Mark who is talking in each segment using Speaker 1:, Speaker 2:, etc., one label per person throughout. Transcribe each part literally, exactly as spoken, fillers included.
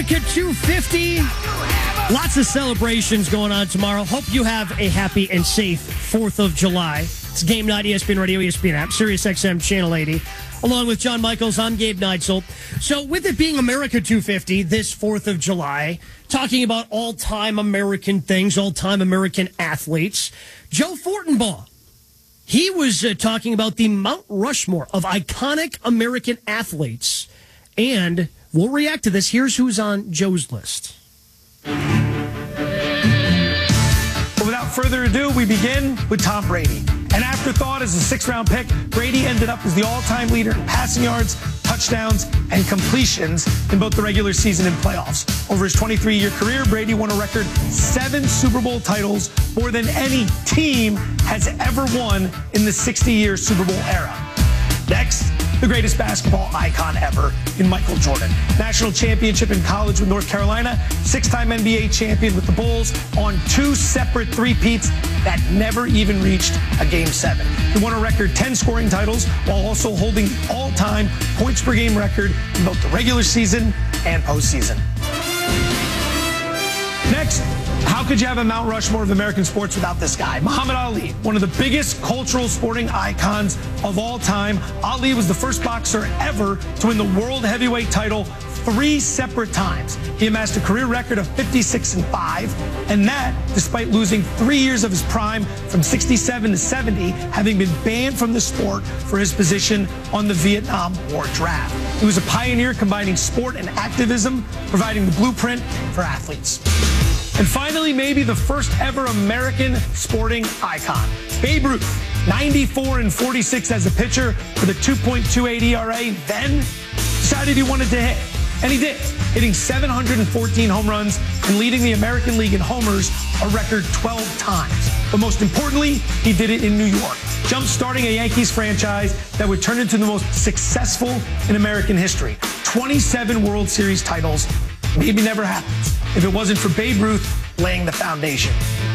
Speaker 1: America two fifty. Lots of celebrations going on tomorrow. Hope you have a happy and safe fourth of July. It's Game Night, E S P N Radio, E S P N app, Sirius X M Channel eighty. Along with John Michaels, I'm Gabe Neitzel. So with it being America two fifty this fourth of July, talking about all-time American things, all-time American athletes, Joe Fortenbaugh, he was uh, talking about the Mount Rushmore of iconic American athletes. And we'll react to this. Here's who's on Joe's list.
Speaker 2: But without further ado, we begin with Tom Brady. An afterthought as a sixth-round pick, Brady ended up as the all-time leader in passing yards, touchdowns, and completions in both the regular season and playoffs. Over his twenty-three-year career, Brady won a record seven Super Bowl titles, more than any team has ever won in the sixty-year Super Bowl era. Next, the greatest basketball icon ever in Michael Jordan. National championship in college with North Carolina, six-time N B A champion with the Bulls on two separate three-peats that never even reached a Game seven. He won a record ten scoring titles while also holding the all-time points per game record in both the regular season and postseason. Next, how could you have a Mount Rushmore of American sports without this guy? Muhammad Ali, one of the biggest cultural sporting icons of all time. Ali was the first boxer ever to win the world heavyweight title three separate times. He amassed a career record of fifty-six and five, and that despite losing three years of his prime from sixty-seven to seventy, having been banned from the sport for his position on the Vietnam War draft. He was a pioneer combining sport and activism, providing the blueprint for athletes. And finally, maybe the first ever American sporting icon, Babe Ruth, ninety-four and forty-six as a pitcher with a two point two eight E R A, then decided he wanted to hit. And he did, hitting seven hundred fourteen home runs and leading the American League in homers a record twelve times. But most importantly, he did it in New York, jump-starting a Yankees franchise that would turn into the most successful in American history. twenty-seven World Series titles. Maybe never happens if it wasn't for Babe Ruth laying the foundation.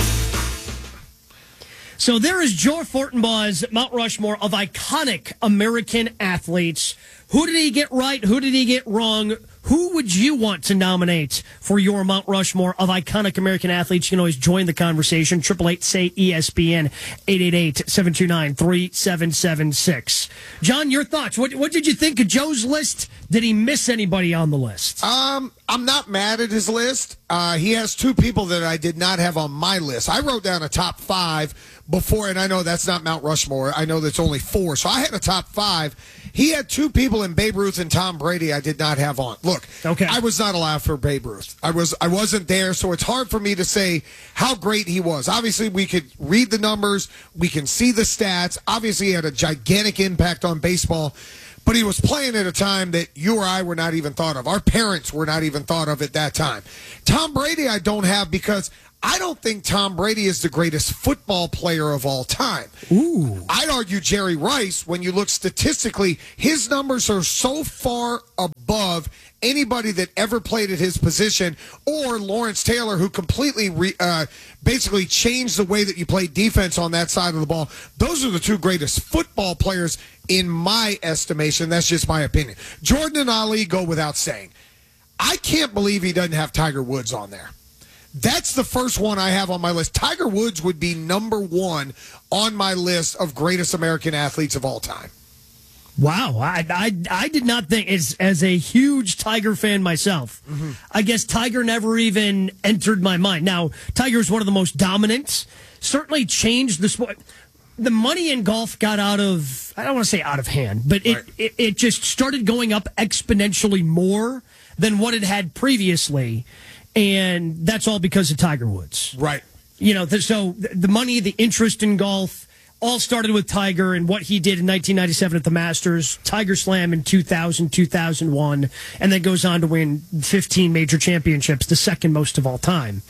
Speaker 1: So there is Joe Fortenbaugh's Mount Rushmore of iconic American athletes. Who did he get right? Who did he get wrong? Who would you want to nominate for your Mount Rushmore of iconic American athletes? You can always join the conversation. triple eight say E S P N, eight eight eight, seven two nine, three seven seven six. John, your thoughts. What, what did you think of Joe's list? Did he miss anybody on the list?
Speaker 3: Um, I'm not mad at his list. Uh, he has two people that I did not have on my list. I wrote down a top five before, and I know that's not Mount Rushmore. I know that's only four. So I had a top five. He had two people in Babe Ruth and Tom Brady I did not have on. Look,
Speaker 1: okay.
Speaker 3: I was not allowed for Babe Ruth. I was I wasn't there, so it's hard for me to say how great he was. Obviously, we could read the numbers. We can see the stats. Obviously, he had a gigantic impact on baseball. But he was playing at a time that you or I were not even thought of. Our parents were not even thought of at that time. Tom Brady I don't have because I don't think Tom Brady is the greatest football player of all time.
Speaker 1: Ooh.
Speaker 3: I'd argue Jerry Rice, when you look statistically, his numbers are so far above anybody that ever played at his position, or Lawrence Taylor, who completely re, uh, basically changed the way that you play defense on that side of the ball. Those are the two greatest football players in my estimation. That's just my opinion. Jordan and Ali go without saying. I can't believe he doesn't have Tiger Woods on there. That's the first one I have on my list. Tiger Woods would be number one on my list of greatest American athletes of all time.
Speaker 1: Wow, I, I, I did not think, as, as a huge Tiger fan myself, mm-hmm. I guess Tiger never even entered my mind. Now, Tiger is one of the most dominant, certainly changed the sport. The money in golf got out of, I don't want to say out of hand, but it, right. it, it just started going up exponentially more than what it had previously. And that's all because of Tiger Woods.
Speaker 3: Right.
Speaker 1: You know, so the money, the interest in golf, all started with Tiger and what he did in nineteen ninety-seven at the Masters, Tiger Slam in two thousand, two thousand one, and then goes on to win fifteen major championships, the second most of all time.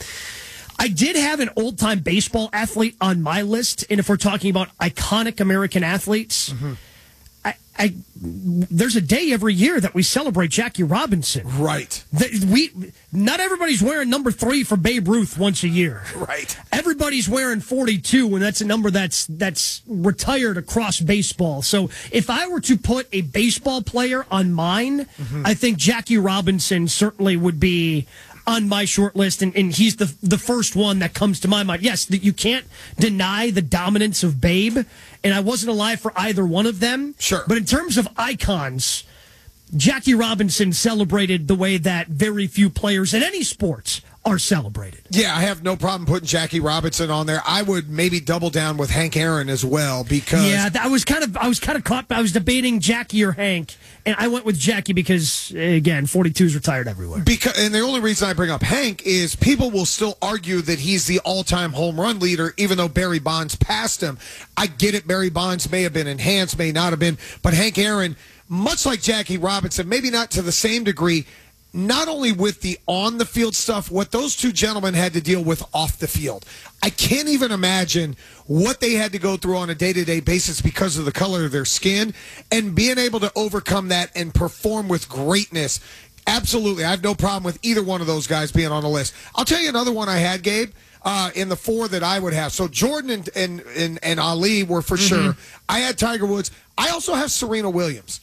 Speaker 1: I did have an old-time baseball athlete on my list, and if we're talking about iconic American athletes, mm-hmm. I, I, there's a day every year that we celebrate Jackie Robinson.
Speaker 3: Right.
Speaker 1: The, we not everybody's wearing number three for Babe Ruth once a year.
Speaker 3: Right.
Speaker 1: Everybody's wearing forty-two, and that's a number that's that's retired across baseball. So if I were to put a baseball player on mine, mm-hmm. I think Jackie Robinson certainly would be on my short list, and, and he's the the first one that comes to my mind. Yes, that you can't deny the dominance of Babe, and I wasn't alive for either one of them.
Speaker 3: Sure.
Speaker 1: But in terms of icons, Jackie Robinson celebrated the way that very few players in any sports are celebrated.
Speaker 3: Yeah, I have no problem putting Jackie Robinson on there. I would maybe double down with Hank Aaron as well because
Speaker 1: yeah, I was kind of I was kind of caught. I was debating Jackie or Hank, and I went with Jackie because again, forty-two is retired everywhere.
Speaker 3: Because and the only reason I bring up Hank is people will still argue that he's the all-time home run leader, even though Barry Bonds passed him. I get it. Barry Bonds may have been enhanced, may not have been, but Hank Aaron, much like Jackie Robinson, maybe not to the same degree. Not only with the on-the-field stuff, what those two gentlemen had to deal with off the field. I can't even imagine what they had to go through on a day-to-day basis because of the color of their skin, and being able to overcome that and perform with greatness. Absolutely. I have no problem with either one of those guys being on the list. I'll tell you another one I had, Gabe, uh, in the four that I would have. So Jordan and, and, and, and Ali were for mm-hmm. sure. I had Tiger Woods. I also have Serena Williams.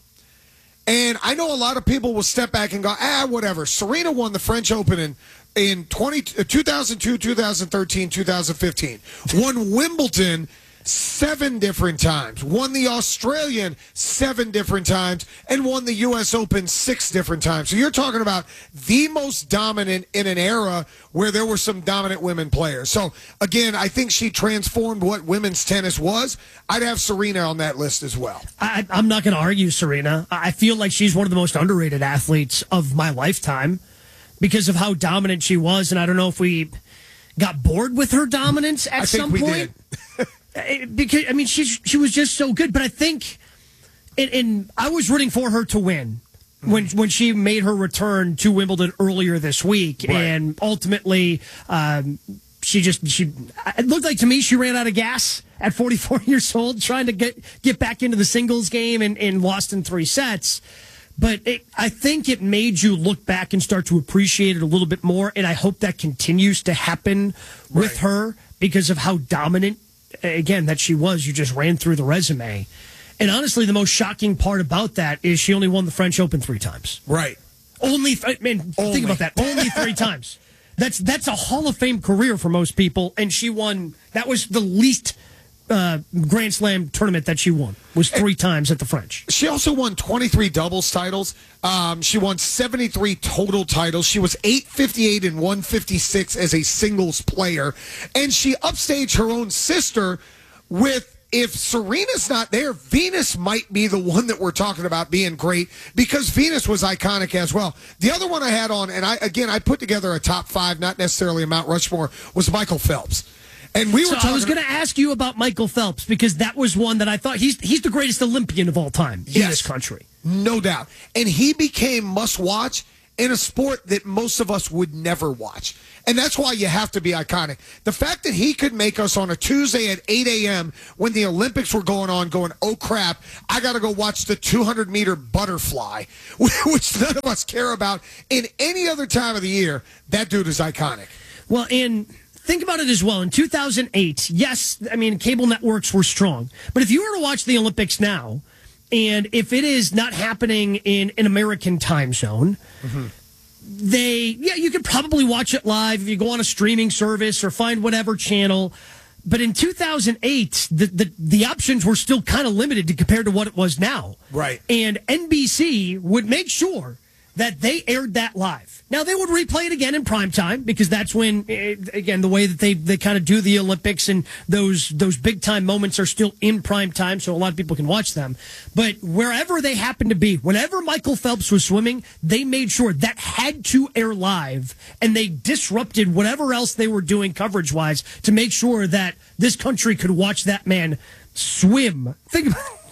Speaker 3: And I know a lot of people will step back and go, ah, whatever. Serena won the French Open in, in twenty, two thousand two, two thousand thirteen, two thousand fifteen. Won Wimbledon seven different times. Won the Australian seven different times. And won the U S Open six different times. So you're talking about the most dominant in an era where there were some dominant women players. So, again, I think she transformed what women's tennis was. I'd have Serena on that list as well.
Speaker 1: I, I'm not going to argue Serena. I feel like she's one of the most underrated athletes of my lifetime because of how dominant she was. And I don't know if we got bored with her dominance at
Speaker 3: I
Speaker 1: some
Speaker 3: think we
Speaker 1: point.
Speaker 3: Did.
Speaker 1: Because I mean, she she was just so good. But I think, and, and I was rooting for her to win when when she made her return to Wimbledon earlier this week,
Speaker 3: right.
Speaker 1: and ultimately, um, she just she. It looked like to me she ran out of gas at forty-four years old, trying to get get back into the singles game, and, and lost in three sets. But it, I think it made you look back and start to appreciate it a little bit more, and I hope that continues to happen with
Speaker 3: right.
Speaker 1: her because of how dominant. Again, that she was. You just ran through the resume. And honestly, the most shocking part about that is she only won the French Open three times.
Speaker 3: Right.
Speaker 1: Only, man,
Speaker 3: only.
Speaker 1: think about that. Only three times. That's that's a Hall of Fame career for most people. And she won, that was the least uh, Grand Slam tournament that she won, was three and times at the French.
Speaker 3: She also won twenty-three doubles titles. Um, she won seventy-three total titles. She was eight fifty-eight and one fifty-six as a singles player. And she upstaged her own sister with, if Serena's not there, Venus might be the one that we're talking about being great because Venus was iconic as well. The other one I had on, and I again, I put together a top five, not necessarily a Mount Rushmore, was Michael Phelps. And we were
Speaker 1: so
Speaker 3: talking,
Speaker 1: I was going to ask you about Michael Phelps because that was one that I thought he's he's the greatest Olympian of all time in
Speaker 3: yes,
Speaker 1: this country.
Speaker 3: No doubt. And he became must-watch in a sport that most of us would never watch. And that's why you have to be iconic. The fact that he could make us on a Tuesday at eight a.m. when the Olympics were going on going, oh, crap, I got to go watch the two hundred meter butterfly, which none of us care about in any other time of the year, that dude is iconic.
Speaker 1: Well, and think about it as well. In two thousand eight, yes, I mean, cable networks were strong. But if you were to watch the Olympics now, and if it is not happening in an American time zone, mm-hmm. they, yeah, you could probably watch it live if you go on a streaming service or find whatever channel. But in two thousand eight, the, the, the options were still kind of limited to compared to what it was now.
Speaker 3: Right.
Speaker 1: And N B C would make sure that they aired that live. Now, they would replay it again in primetime because that's when, again, the way that they, they kind of do the Olympics and those those big-time moments are still in primetime, so a lot of people can watch them. But wherever they happen to be, whenever Michael Phelps was swimming, they made sure that had to air live, and they disrupted whatever else they were doing coverage-wise to make sure that this country could watch that man swim. Think about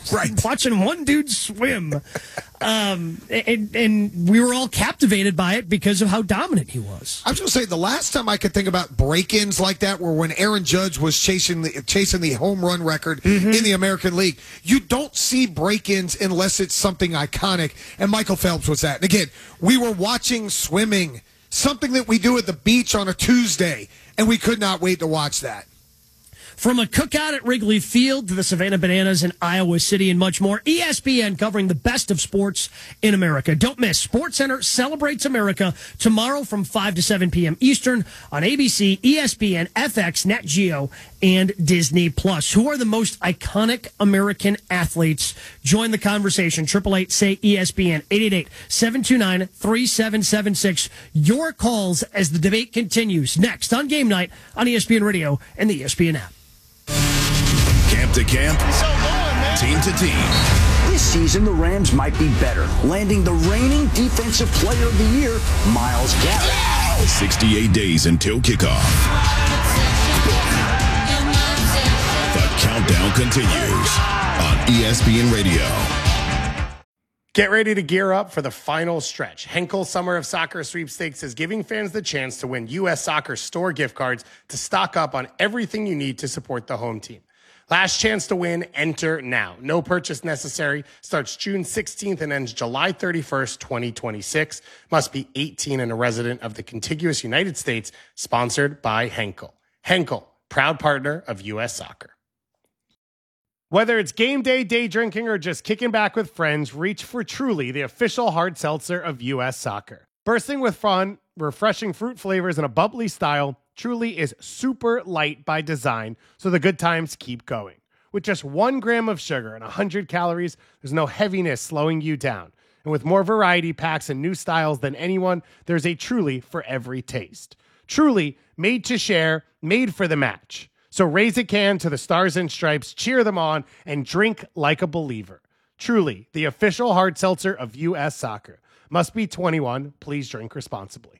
Speaker 3: Right.
Speaker 1: Watching one dude swim. Um, and, and we were all captivated by it because of how dominant he was.
Speaker 3: I was going to say, the last time I could think about break-ins like that were when Aaron Judge was chasing the chasing the home run record mm-hmm. in the American League. You don't see break-ins unless it's something iconic, and Michael Phelps was that. And again, we were watching swimming, something that we do at the beach on a Tuesday, and we could not wait to watch that.
Speaker 1: From a cookout at Wrigley Field to the Savannah Bananas in Iowa City and much more, E S P N covering the best of sports in America. Don't miss SportsCenter Celebrates America tomorrow from five to seven p.m. Eastern on A B C, E S P N, F X, Nat Geo, and Disney Plus. Who are the most iconic American athletes? Join the conversation. eight eight eight, S A Y, E S P N, eight eight eight, seven two nine, three seven seven six. Your calls as the debate continues next on Game Night on E S P N Radio and the E S P N app.
Speaker 4: Camp to camp, so going, team to team.
Speaker 5: This season, the Rams might be better, landing the reigning Defensive Player of the Year, Myles Garrett.
Speaker 4: sixty-eight days until kickoff. The countdown continues on E S P N Radio.
Speaker 6: Get ready to gear up for the final stretch. Henkel Summer of Soccer Sweepstakes is giving fans the chance to win U S Soccer store gift cards to stock up on everything you need to support the home team. Last chance to win, enter now. No purchase necessary. Starts June sixteenth and ends July thirty-first, twenty twenty-six. Must be eighteen and a resident of the contiguous United States. Sponsored by Henkel. Henkel, proud partner of U S Soccer. Whether it's game day, day drinking, or just kicking back with friends, reach for Truly, the official hard seltzer of U S Soccer. Bursting with fun, refreshing fruit flavors, and a bubbly style, Truly is super light by design, so the good times keep going. With just one gram of sugar and one hundred calories, there's no heaviness slowing you down. And with more variety packs and new styles than anyone, there's a Truly for every taste. Truly, made to share, made for the match. So raise a can to the Stars and Stripes, cheer them on, and drink like a believer. Truly, the official hard seltzer of U S Soccer. Must be twenty-one. Please drink responsibly.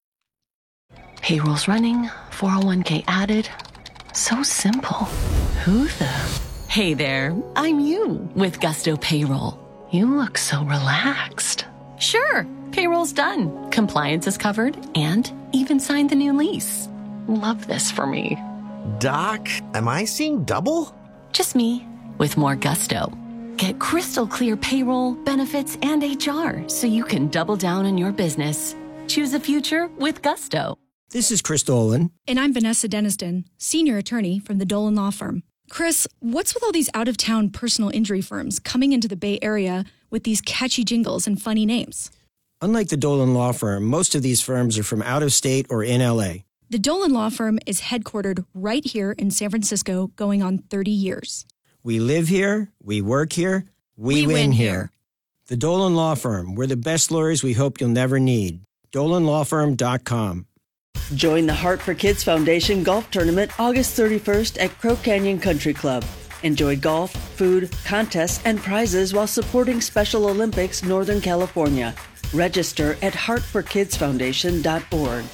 Speaker 7: Payroll's running, four oh one k added. So simple. Who the? Hey there, I'm you with Gusto Payroll. You look so relaxed. Sure, payroll's done. Compliance is covered and even signed the new lease. Love this for me.
Speaker 8: Doc, am I seeing double?
Speaker 7: Just me with more gusto. Get crystal clear payroll, benefits, and H R so you can double down on your business. Choose a future with Gusto.
Speaker 9: This is Chris Dolan.
Speaker 10: And I'm Vanessa Deniston, senior attorney from the Dolan Law Firm. Chris, what's with all these out-of-town personal injury firms coming into the Bay Area with these catchy jingles and funny names?
Speaker 9: Unlike the Dolan Law Firm, most of these firms are from out of state or in L A.
Speaker 10: The Dolan Law Firm is headquartered right here in San Francisco, going on thirty years.
Speaker 9: We live here, we work here, we,
Speaker 10: we
Speaker 9: win,
Speaker 10: win
Speaker 9: here.
Speaker 10: here.
Speaker 9: The Dolan Law Firm, we're the best lawyers we hope you'll never need. dolan law firm dot com.
Speaker 11: Join the Heart for Kids Foundation Golf Tournament August thirty-first at Crow Canyon Country Club. Enjoy golf, food, contests, and prizes while supporting Special Olympics Northern California. Register at heart for kids foundation dot org.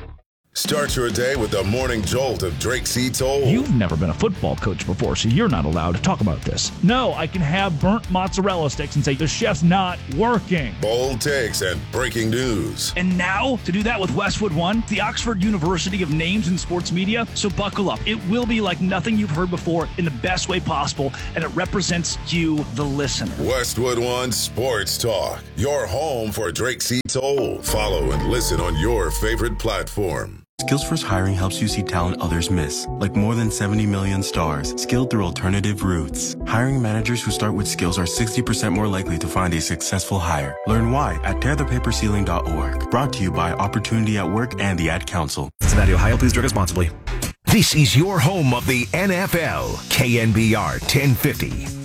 Speaker 4: Start your day with the morning jolt of Drake C. Toll.
Speaker 12: You've never been a football coach before, so you're not allowed to talk about this. No, I can have burnt mozzarella sticks and say the chef's not working.
Speaker 4: Bold takes and breaking news.
Speaker 12: And now, to do that with Westwood One, the Oxford University of Names in Sports Media. So buckle up. It will be like nothing you've heard before in the best way possible, and it represents you, the listener.
Speaker 4: Westwood One Sports Talk, your home for Drake C. Toll. Follow and listen on your favorite platform.
Speaker 13: Skills First Hiring helps you see talent others miss, like more than seventy million stars, skilled through alternative routes. Hiring managers who start with skills are sixty percent more likely to find a successful hire. Learn why at tear the paper ceiling dot org. Brought to you by Opportunity at Work and the Ad Council.
Speaker 14: Cincinnati, Ohio. Please drink responsibly. This is your home of the N F L, K N B R ten fifty.